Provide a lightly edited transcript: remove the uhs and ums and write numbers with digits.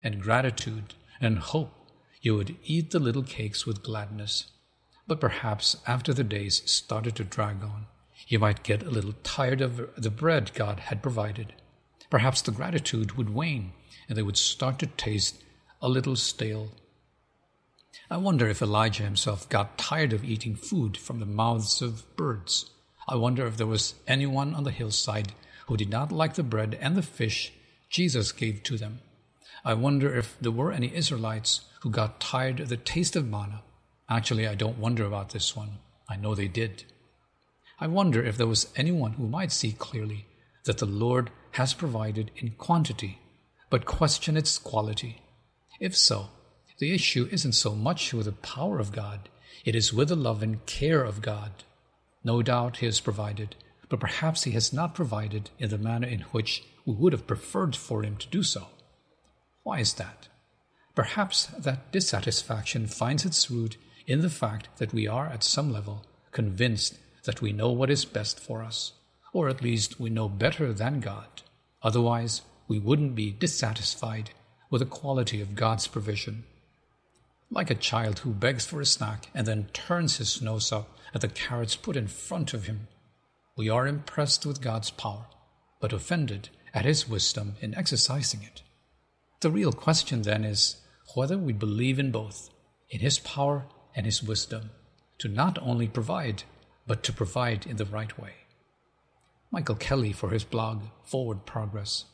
and gratitude and hope, you would eat the little cakes with gladness. But perhaps after the days started to drag on, you might get a little tired of the bread God had provided. Perhaps the gratitude would wane and they would start to taste a little stale. I wonder if Elijah himself got tired of eating food from the mouths of birds. I wonder if there was anyone on the hillside who did not like the bread and the fish Jesus gave to them. I wonder if there were any Israelites who got tired of the taste of manna. Actually, I don't wonder about this one. I know they did. I wonder if there was anyone who might see clearly that the Lord has provided in quantity, but question its quality. If so, the issue isn't so much with the power of God, it is with the love and care of God. No doubt He has provided, but perhaps He has not provided in the manner in which we would have preferred for Him to do so. Why is that? Perhaps that dissatisfaction finds its root in the fact that we are at some level convinced that we know what is best for us, or at least we know better than God. Otherwise, we wouldn't be dissatisfied with the quality of God's provision. Like a child who begs for a snack and then turns his nose up at the carrots put in front of him, we are impressed with God's power, but offended at His wisdom in exercising it. The real question then is whether we believe in both, in His power and His wisdom, to not only provide, but to provide in the right way. Michael Kelly, for his blog Forward Progress,